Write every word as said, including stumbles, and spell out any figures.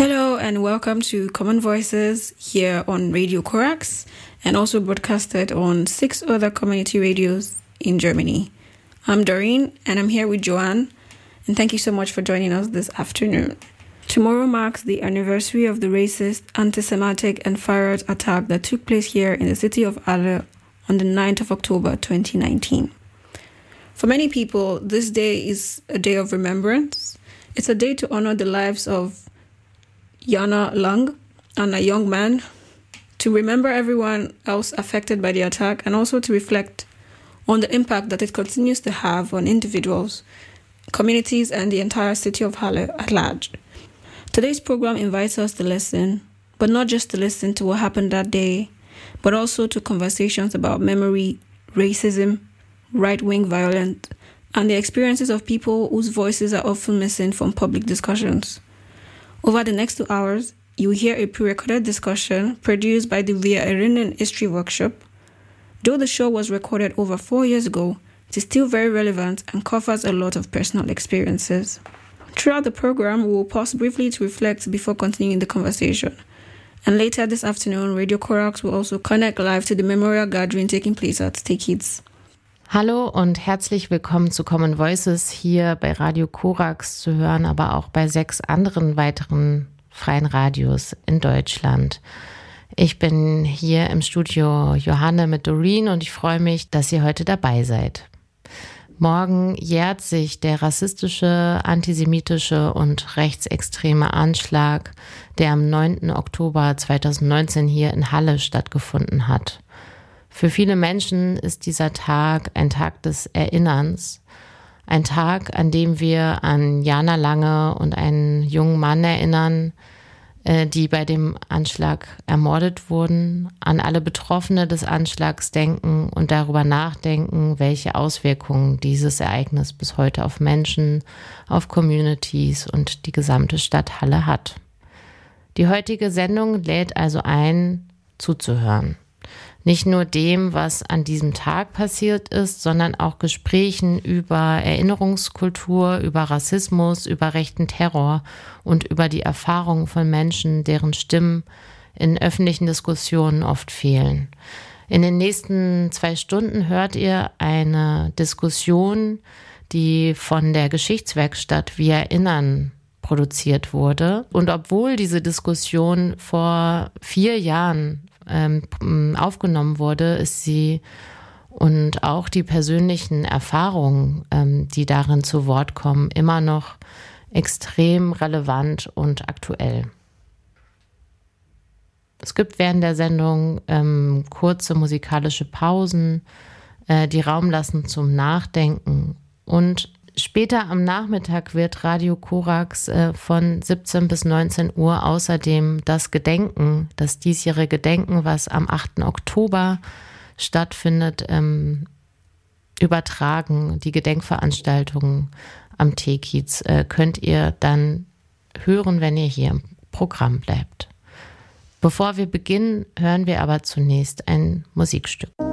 Hello and welcome to Common Voices here on Radio Corax and also broadcasted on six other community radios in Germany. I'm Doreen and I'm here with Joanne, and thank you so much for joining us this afternoon. Tomorrow marks the anniversary of the racist, anti-Semitic and firearms attack that took place here in the city of Halle on the ninth of October twenty nineteen. For many people, this day is a day of remembrance. It's a day to honor the lives of Jana Lang and a young man, to remember everyone else affected by the attack and also to reflect on the impact that it continues to have on individuals, communities, and the entire city of Halle at large. Today's program invites us to listen, but not just to listen to what happened that day, but also to conversations about memory, racism, right-wing violence, and the experiences of people whose voices are often missing from public discussions. Over the next two hours, you will hear a pre-recorded discussion produced by the Wir Erinnern History Workshop. Though the show was recorded over four years ago, it is still very relevant and covers a lot of personal experiences. Throughout the program, we will pause briefly to reflect before continuing the conversation. And later this afternoon, Radio Corax will also connect live to the memorial gathering taking place at Stay Kids. Hallo und herzlich willkommen zu Common Voices hier bei Radio Corax zu hören, aber auch bei sechs anderen weiteren freien Radios in Deutschland. Ich bin hier im Studio Johanne mit Doreen und ich freue mich, dass ihr heute dabei seid. Morgen jährt sich der rassistische, antisemitische und rechtsextreme Anschlag, der am neunten Oktober zweitausendneunzehn hier in Halle stattgefunden hat. Für viele Menschen ist dieser Tag ein Tag des Erinnerns, ein Tag, an dem wir an Jana Lange und einen jungen Mann erinnern, die bei dem Anschlag ermordet wurden, an alle Betroffene des Anschlags denken und darüber nachdenken, welche Auswirkungen dieses Ereignis bis heute auf Menschen, auf Communities und die gesamte Stadt Halle hat. Die heutige Sendung lädt also ein, zuzuhören. Nicht nur dem, was an diesem Tag passiert ist, sondern auch Gesprächen über Erinnerungskultur, über Rassismus, über rechten Terror und über die Erfahrungen von Menschen, deren Stimmen in öffentlichen Diskussionen oft fehlen. In den nächsten zwei Stunden hört ihr eine Diskussion, die von der Geschichtswerkstatt Wir Erinnern produziert wurde. Und obwohl diese Diskussion vor vier Jahren aufgenommen wurde, ist sie und auch die persönlichen Erfahrungen, die darin zu Wort kommen, immer noch extrem relevant und aktuell. Es gibt während der Sendung ähm, kurze musikalische Pausen, äh, die Raum lassen zum Nachdenken. Und später am Nachmittag wird Radio Corax äh, von siebzehn bis neunzehn Uhr außerdem das Gedenken, das diesjährige Gedenken, was am achten Oktober stattfindet, ähm, übertragen. Die Gedenkveranstaltungen am T-Kiez äh, könnt ihr dann hören, wenn ihr hier im Programm bleibt. Bevor wir beginnen, hören wir aber zunächst ein Musikstück.